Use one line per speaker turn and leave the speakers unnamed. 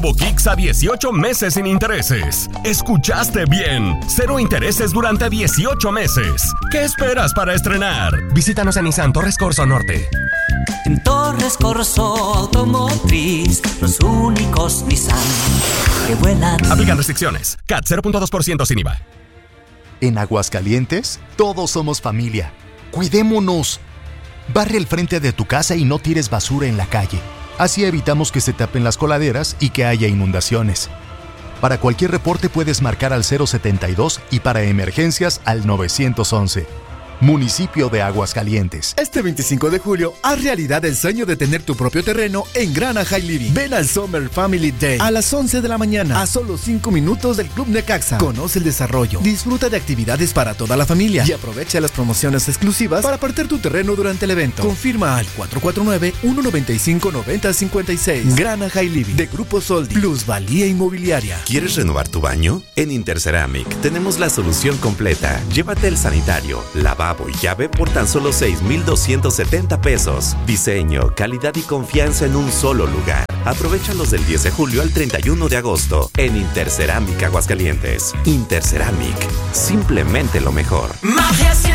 Kicks a 18 meses sin intereses. ¿Escuchaste bien? 0 intereses durante 18 meses. ¿Qué esperas para estrenar? Visítanos en Nissan Torres Corso Norte.
En Torres Corso Automotriz, los únicos Nissan que vuelan.
Aplican restricciones. CAT 0.2% sin IVA.
En Aguascalientes, todos somos familia. ¡Cuidémonos! Barre el frente de tu casa y no tires basura en la calle. Así evitamos que se tapen las coladeras y que haya inundaciones. Para cualquier reporte puedes marcar al 072 y para emergencias al 911. Municipio de Aguascalientes.
Este 25 de julio, haz realidad el sueño de tener tu propio terreno en Grana High Living. Ven al Summer Family Day a las 11 de la mañana, a solo 5 minutos del Club Necaxa. Conoce el desarrollo, disfruta de actividades para toda la familia y aprovecha las promociones exclusivas para apartar tu terreno durante el evento. Confirma al 449-195-9056. Grana High Living, de Grupo Soldi, Plusvalía Inmobiliaria.
¿Quieres renovar tu baño? En Interceramic tenemos la solución completa. Llévate el sanitario, lavabo y llave por tan solo 6,270 pesos. Diseño, calidad y confianza en un solo lugar. Aprovechalos del 10 de julio al 31 de agosto en Interceramic Aguascalientes. Interceramic, simplemente lo mejor.